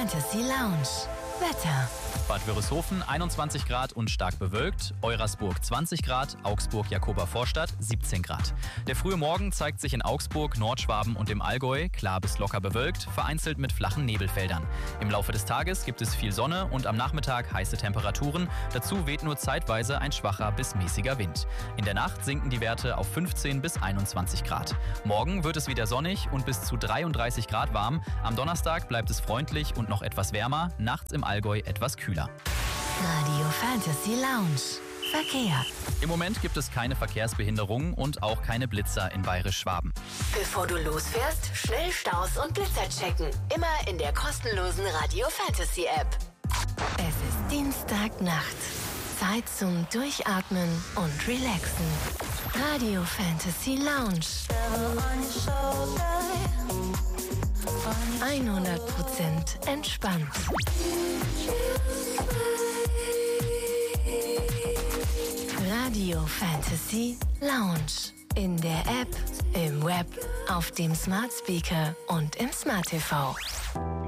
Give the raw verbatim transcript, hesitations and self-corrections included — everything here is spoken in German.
Fantasy Lounge. Wetter. Bad Wörishofen einundzwanzig Grad und stark bewölkt, Eurasburg zwanzig Grad, Augsburg-Jakober-Vorstadt siebzehn Grad. Der frühe Morgen zeigt sich in Augsburg, Nordschwaben und im Allgäu klar bis locker bewölkt, vereinzelt mit flachen Nebelfeldern. Im Laufe des Tages gibt es viel Sonne und am Nachmittag heiße Temperaturen. Dazu weht nur zeitweise ein schwacher bis mäßiger Wind. In der Nacht sinken die Werte auf fünfzehn bis einundzwanzig Grad. Morgen wird es wieder sonnig und bis zu dreiunddreißig Grad warm. Am Donnerstag bleibt es freundlich und noch etwas wärmer, nachts im Allgäu etwas kühler. Radio Fantasy Lounge. Verkehr. Im Moment gibt es keine Verkehrsbehinderungen und auch keine Blitzer in Bayerisch-Schwaben. Bevor du losfährst, schnell Staus und Blitzer checken. Immer in der kostenlosen Radio Fantasy App. Es ist Dienstagnacht. Zeit zum Durchatmen und Relaxen. Radio Fantasy Lounge. hundert Prozent entspannt. Radio Fantasy Lounge. In der App, im Web, auf dem Smart Speaker und im Smart T V.